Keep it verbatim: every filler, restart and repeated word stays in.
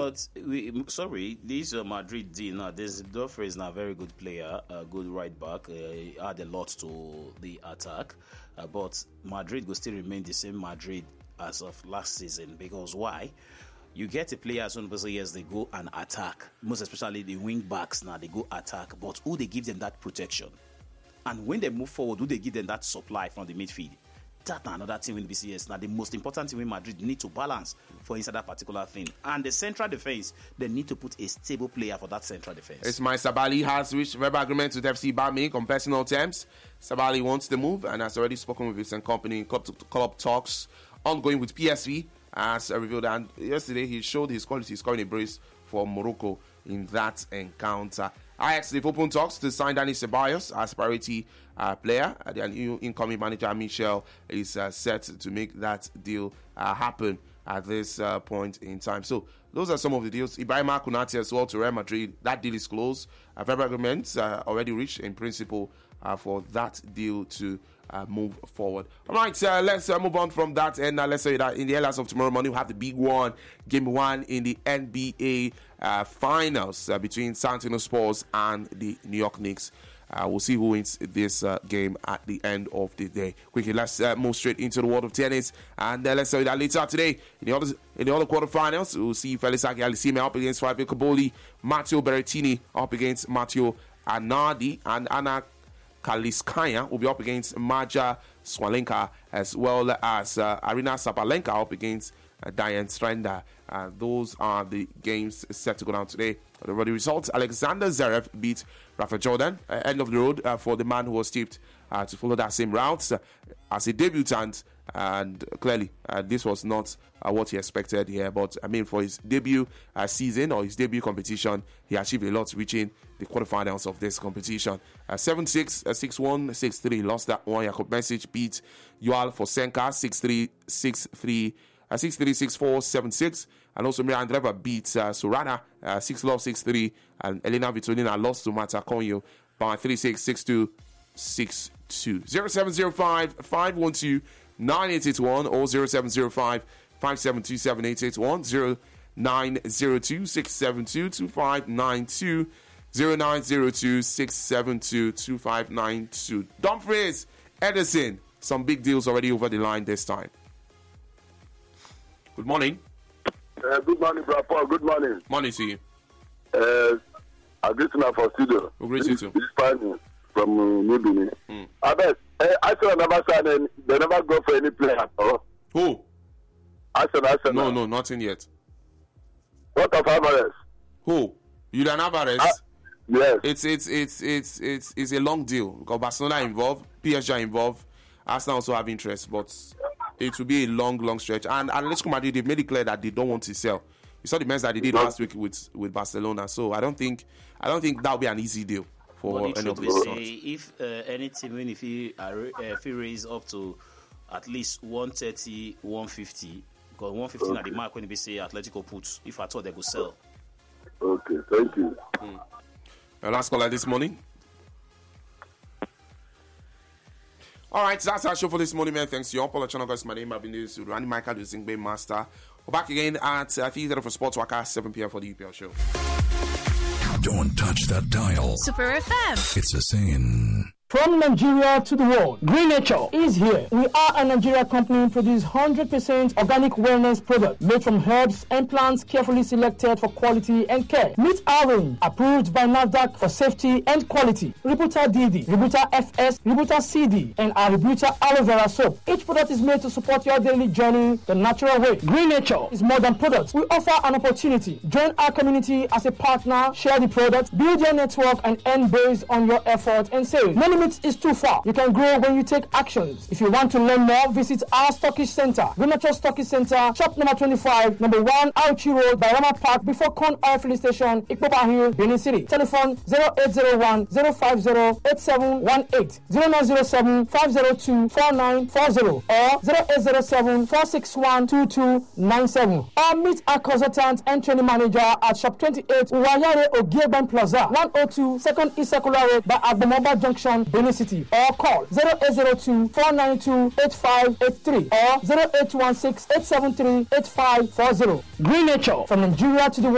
but we, sorry, this uh, Madrid deal now. This Dumfries is now a very good player, a good right back. Uh, he add a lot to the attack, uh, but Madrid will still remain the same Madrid as of last season. Because why? You get a player as soon as yes, they go and attack. Most especially the wing backs now, they go attack. But who they give them that protection? And when they move forward, who they give them that supply from the midfield? That another team in B C S. Now, the most important team in Madrid need to balance for inside that particular thing. And the central defense, they need to put a stable player for that central defense. Ismail Sabali has reached verbal agreement with F C Bayern on personal terms. Sabali wants the move and has already spoken with his company in club, club talks ongoing with P S V. As revealed, and yesterday he showed his quality scoring a brace for Morocco in that encounter. Ajax they've opened talks to sign Dani Ceballos as priority uh, player. Uh, their new incoming manager Michel is uh, set to make that deal uh, happen at this uh, point in time. So those are some of the deals. Ibrahima Konate as well to Real Madrid. That deal is closed. A verbal agreement uh, already reached in principle uh, for that deal to Uh, move forward. All right, uh, let's uh, move on from that, and uh, let's say that in the airlines of tomorrow morning, we'll have the big one, game one in the N B A uh, finals uh, between San Antonio Spurs and the New York Knicks. Uh, we'll see who wins this uh, game at the end of the day. Quickly, let's uh, move straight into the world of tennis, and uh, let's say that later today in the other in the other quarterfinals, we'll see Felix Auger-Aliassime up against Fabio Caboli, Matteo Berrettini up against Matteo Anardi, and Anna Kaliskaya will be up against Maja Swalenka, as well as uh, Arina Sabalenka up against uh, Diane Stranda. Uh, those are the games set to go down today. The results: Alexander Zverev beat Rafa Jordan. Uh, end of the road uh, for the man who was tipped uh, to follow that same route uh, as a debutant. And clearly, uh, this was not uh, what he expected here. But I mean, for his debut uh, season or his debut competition, he achieved a lot, reaching the quarterfinals of this competition. seven six, six one, six three. Lost that one. Jakub Mesic beat Joao Fosenka six three, six three, six three, six four, seven six. And also, Mira Andreeva beat uh, Sorana uh, six love, six three. And Elena Vitolina lost to Marta Konyo by three six, six two, six two. zero seven zero five, five one two, nine eight eight one or zero seven zero five, five seven two, seven eight eight one, zero nine zero two, six seven two, two five nine two, zero nine zero two, six seven two, two five nine two. Dumfries, Edison, some big deals already over the line this time. Good morning. Uh, good morning, Brother Paul. Good morning. Morning to you. Uh, I greet you now for studio. We'll greet you too. This is Fanny from uh, New Benin. Mm. I bet. Uh, Arsenal never signed. They never go for any player. Oh. Who? Arsenal, Arsenal. No, no, nothing yet. What of Alvarez? Who? Julian Alvarez? Uh, yes. It's it's it's it's it's it's a long deal. Because Barcelona involved, P S G are involved, Arsenal also have interest, but it will be a long, long stretch. And Atletico Madrid, they've made it clear that they don't want to sell. You saw the mess that they did last week with, with Barcelona. So I don't think I don't think that will be an easy deal for well, any of the those. Say, if uh, any team, even if he uh, if he raise up to at least one thirty, one fifty, because one fifty okay. At the mark when they say Atletico puts, if at all they go sell. Okay, thank you. Mm. Our last caller this morning. All right, that's our show for this morning, man. Thanks to you all. Paul Chanogas, my name. I've been this with Randy Michael, the Zingbe Master. We're back again at uh, Theater for Sports Waka, seven p.m. for the U P L show. Don't touch that dial. Super F M. It's a saying. From Nigeria to the world, Green Nature is here. We are a Nigeria company produce one hundred percent organic wellness product made from herbs and plants carefully selected for quality and care. Meet our range, approved by NAFDAC for safety and quality. Rebuta D D, Rebuta F S, Rebuta C D, and our Rebuta Aloe Vera soap. Each product is made to support your daily journey the natural way. Green Nature is more than products. We offer an opportunity. Join our community as a partner, share the product, build your network, and earn based on your effort and sales. Many limit is too far. You can grow when you take actions. If you want to learn more, visit our Stockish Center, Green Nature Stockish Center, shop number twenty-five, number one, Auchi Road, Bayama Park, before Corn Oil Filling Station, Ikpoba Hill, Benin City. Telephone zero eight zero one, zero five zero, eight seven one eight, zero nine zero seven, five zero two, four nine four zero, or zero eight zero seven, four six one, two two nine seven. Or meet our consultant and training manager at shop twenty-eight, Uwayare Ogieban Plaza, one oh two, second East Circular Road by Agbomoba Junction, Benin City, or call zero eight zero two, four nine two, eight five eight three or zero eight one six, eight seven three, eight five four zero. Green Nature, from Nigeria to the world.